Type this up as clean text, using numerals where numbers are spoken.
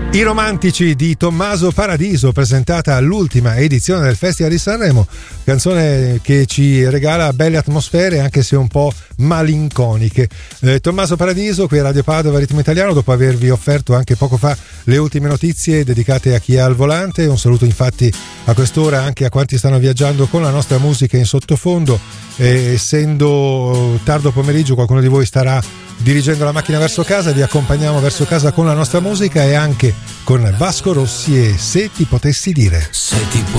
I romantici di Tommaso Paradiso, presentata all'ultima edizione del Festival di Sanremo, canzone che ci regala belle atmosfere anche se un po' malinconiche. Tommaso Paradiso qui a Radio Padova Ritmo Italiano, dopo avervi offerto anche poco fa le ultime notizie dedicate a chi è al volante. Un saluto infatti a quest'ora anche a quanti stanno viaggiando con la nostra musica in sottofondo. Essendo tardo pomeriggio, qualcuno di voi starà dirigendo la macchina verso casa, vi accompagniamo verso casa con la nostra musica e anche con Vasco Rossi e Se ti potessi dire. Se ti